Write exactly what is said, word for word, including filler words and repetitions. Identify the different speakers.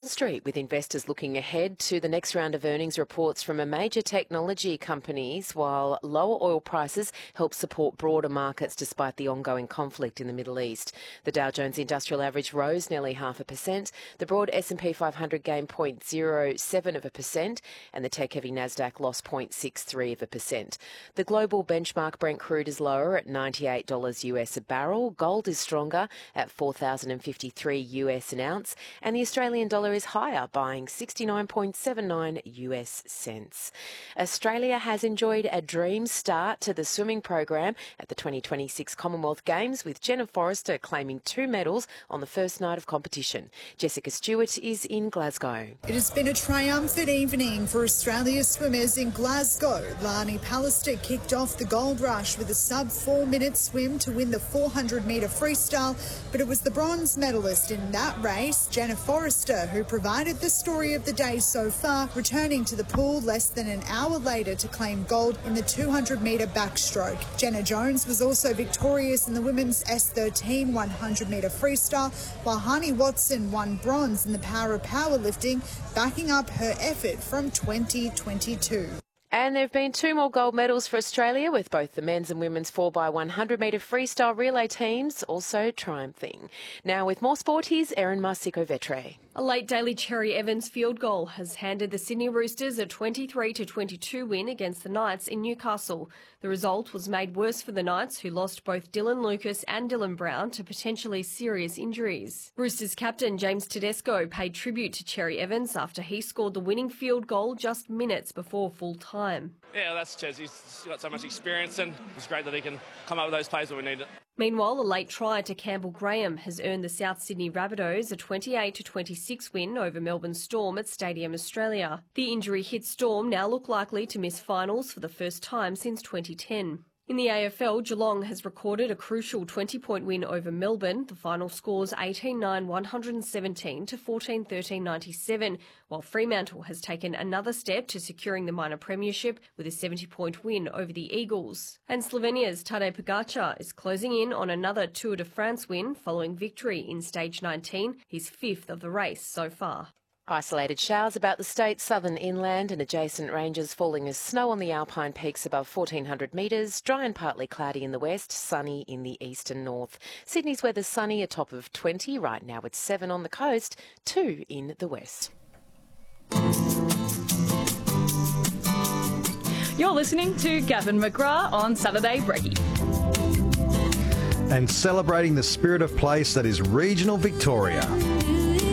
Speaker 1: Street, with investors looking ahead to the next round of earnings reports from a major technology companies, while lower oil prices help support broader markets despite the ongoing conflict in the Middle East. The Dow Jones Industrial Average rose nearly half a percent. The broad S and P five hundred gained zero point zero seven of a percent, and the tech-heavy Nasdaq lost zero point six three of a percent. The global benchmark Brent crude is lower at ninety-eight dollars U S a barrel. Gold is stronger at four thousand fifty-three U S an ounce, and the Australian dollar is higher, buying sixty-nine point seven nine U S cents. Australia has enjoyed a dream start to the swimming program at the twenty twenty-six Commonwealth Games, with Jenna Forrester claiming two medals on the first night of competition. Jessica Stewart is in Glasgow.
Speaker 2: It has been a triumphant evening for Australia's swimmers in Glasgow. Lani Pallister kicked off the gold rush with a sub four minute swim to win the four hundred metre freestyle, but it was the bronze medalist in that race, Jenna Forrester, who provided the story of the day so far, returning to the pool less than an hour later to claim gold in the two hundred metre backstroke. Jenna Jones was also victorious in the women's S thirteen one hundred metre freestyle, while Hani Watson won bronze in the power of powerlifting, backing up her effort from twenty twenty-two.
Speaker 1: And there have been two more gold medals for Australia, with both the men's and women's four by one hundred metre freestyle relay teams also triumphing. Now with more sport, here's Erin Marsico-Vetre.
Speaker 3: A late Daly Cherry Evans field goal has handed the Sydney Roosters a twenty-three to twenty-two win against the Knights in Newcastle. The result was made worse for the Knights, who lost both Dylan Lucas and Dylan Brown to potentially serious injuries. Roosters captain James Tedesco paid tribute to Cherry Evans after he scored the winning field goal just minutes before full time.
Speaker 4: Yeah, that's Ches. He's got so much experience, and it's great that he can come up with those plays when we need it.
Speaker 3: Meanwhile, a late try to Campbell Graham has earned the South Sydney Rabbitohs a twenty-eight to twenty-six win over Melbourne Storm at Stadium Australia. The injury-hit Storm now look likely to miss finals for the first time since twenty ten. In the A F L, Geelong has recorded a crucial twenty point win over Melbourne. The final scores eighteen nine one hundred seventeen to fourteen thirteen ninety-seven, while Fremantle has taken another step to securing the minor premiership with a seventy point win over the Eagles. And Slovenia's Tadej Pogačar is closing in on another Tour de France win following victory in stage nineteen, his fifth of the race so far.
Speaker 1: Isolated showers about the state's southern inland and adjacent ranges, falling as snow on the alpine peaks above fourteen hundred metres, dry and partly cloudy in the west, sunny in the east and north. Sydney's weather's sunny, a top of twenty. Right now it's seven on the coast, two in the west.
Speaker 5: You're listening to Gavin McGrath on Saturday Brekkie.
Speaker 6: And celebrating the spirit of place that is regional Victoria.